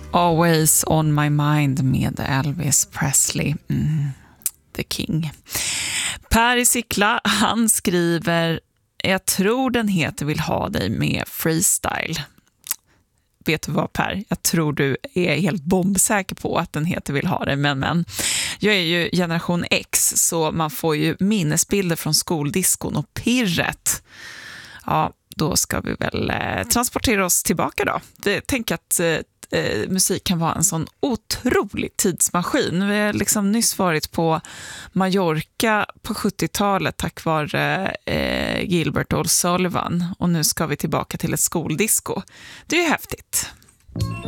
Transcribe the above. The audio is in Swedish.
Always on my mind med Elvis Presley, the king. Per i Sickla, han skriver: jag tror den heter Vill ha dig med freestyle. Vet du vad, Per? Jag tror du är helt bombsäker på att den heter Vill ha dig, men jag är ju generation X, så man får ju minnesbilder från skoldiskon och pirret. Ja, då ska vi väl transportera oss tillbaka då. Jag tänker att musik kan vara en sån otrolig tidsmaskin. Vi har liksom nyss varit på Mallorca på 70-talet tack vare Gilbert O'Sullivan, och nu ska vi tillbaka till ett skoldisco. Det är ju häftigt.